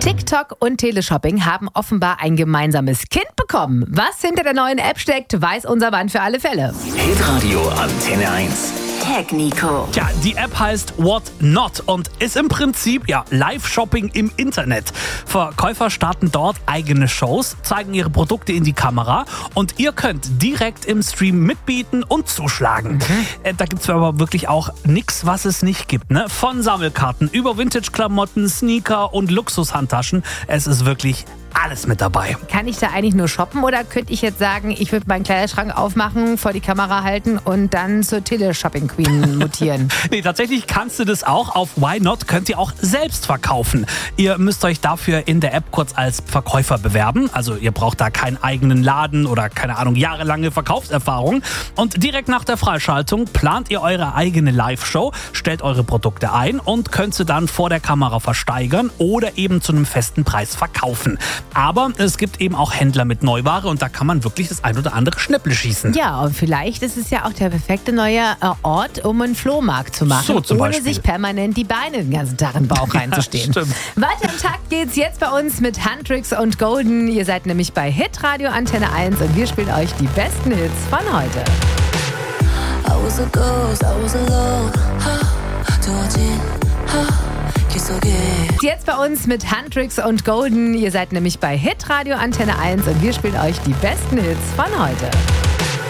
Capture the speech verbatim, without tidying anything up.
TikTok und Teleshopping haben offenbar ein gemeinsames Kind bekommen. Was hinter der neuen App steckt, weiß unser Mann für alle Fälle. Hitradio Antenne eins. Tech Nico. Ja, die App heißt What Not und ist im Prinzip ja Live-Shopping im Internet. Verkäufer starten dort eigene Shows, zeigen ihre Produkte in die Kamera und ihr könnt direkt im Stream mitbieten und zuschlagen. Mhm. Äh, da gibt's aber wirklich auch nichts, was es nicht gibt. Ne? Von Sammelkarten über Vintage-Klamotten, Sneaker und Luxushandtaschen. Es ist wirklich alles mit dabei. Kann ich da eigentlich nur shoppen oder könnte ich jetzt sagen, ich würde meinen Kleiderschrank aufmachen, vor die Kamera halten und dann zur Tele-Shopping-Queen mutieren? Nee, tatsächlich kannst du das auch. Auf Why Not könnt ihr auch selbst verkaufen. Ihr müsst euch dafür in der App kurz als Verkäufer bewerben. Also ihr braucht da keinen eigenen Laden oder keine Ahnung, jahrelange Verkaufserfahrung. Und direkt nach der Freischaltung plant ihr eure eigene Live-Show, stellt eure Produkte ein und könnt sie dann vor der Kamera versteigern oder eben zu einem festen Preis verkaufen. Aber es gibt eben auch Händler mit Neuware und da kann man wirklich das ein oder andere Schnäpple schießen. Ja, und vielleicht ist es ja auch der perfekte neue äh, Ort, um einen Flohmarkt zu machen, so, zum ohne Beispiel. sich permanent die Beine den ganzen Tag in den Bauch reinzustehen. Ja, weiter im Takt geht's jetzt bei uns mit Huntrix und Golden. Ihr seid nämlich bei Hitradio Antenne eins und wir spielen euch die besten Hits von heute. I was a ghost, I was alone. 두어진 길 속에. Jetzt bei uns mit Huntrix und Golden. Ihr seid nämlich bei Hitradio Antenne eins und wir spielen euch die besten Hits von heute.